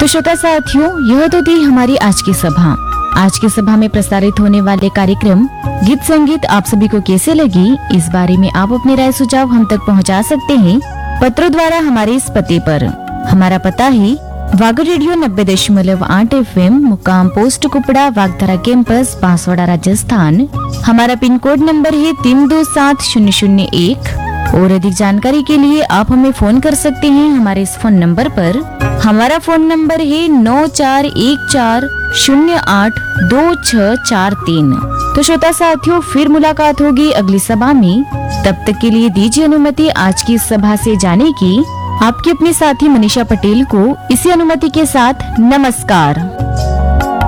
तो श्रोता साथियों, यह तो थी हमारी आज की सभा। आज की सभा में प्रसारित होने वाले कार्यक्रम गीत संगीत आप सभी को कैसे लगी, इस बारे में आप अपने राय सुझाव हम तक पहुंचा सकते हैं पत्रों द्वारा हमारे इस पते पर। हमारा पता है वागड़ रेडियो 90.8 FM, मुकाम पोस्ट कुपड़ा, वागधारा कैंपस, बांसवाड़ा, राजस्थान। हमारा पिन कोड नंबर है 327001। और अधिक जानकारी के लिए आप हमें फोन कर सकते हैं हमारे इस फोन नंबर पर। हमारा फोन नंबर है 9414082643। तो श्रोता साथियों, फिर मुलाकात होगी अगली सभा में। तब तक के लिए दीजिए अनुमति आज की सभा से जाने की। आपकी अपनी साथी मनीषा पटेल को इसी अनुमति के साथ नमस्कार।